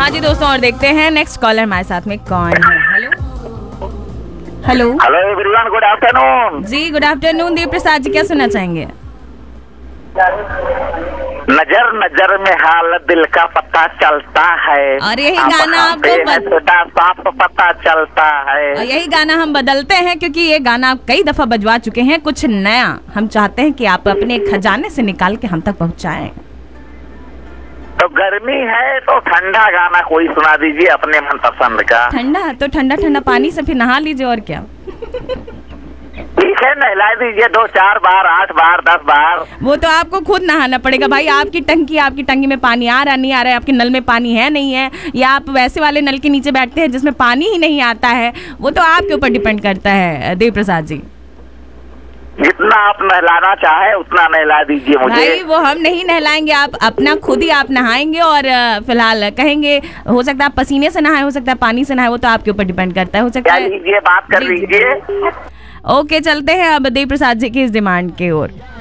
हाँ जी दोस्तों, और देखते हैं नेक्स्ट कॉलर हमारे साथ में कौन है। Hello hello hello everyone, good afternoon. जी गुड आफ्टरनून। देव प्रसाद जी, क्या सुनना चाहेंगे? नजर नजर में हाल दिल का पता चलता है, और यही गाना आपको छोटा साफ पता चलता है। और यही गाना हम बदलते हैं, क्योंकि ये गाना आप कई दफा बजवा चुके हैं। कुछ नया हम चाहते हैं कि आप अपने खजाने से निकाल के हम तक पहुंचाएं। तो गर्मी है तो ठंडा गाना कोई सुना दीजिए अपने मनपसंद का। ठंडा तो ठंडा ठंडा पानी से फिर नहा लीजिए, और क्या। ठीक है, नहला दीजिए 2 4 बार 8 बार 10 बार। वो तो आपको खुद नहाना पड़ेगा भाई। आपकी टंकी में पानी आ रहा नहीं आ रहा है, आपके नल में पानी है नहीं है, या आप वैसे वाले नल के नीचे बैठते हैं जिसमें पानी ही नहीं आता है, वो तो आपके ऊपर डिपेंड करता है देव प्रसाद जी। जितना आप नहलाना चाहे उतना नहला दीजिए मुझे। भाई वो हम नहीं नहलाएंगे, आप अपना खुद ही आप नहाएंगे। और फिलहाल कहेंगे, हो सकता है आप पसीने से नहाए, हो सकता है पानी से नहाए, वो तो आपके ऊपर डिपेंड करता है। हो सकता है लीजिए, बात कर लीजिए। ओके, चलते हैं अब देव प्रसाद जी की इस डिमांड की ओर।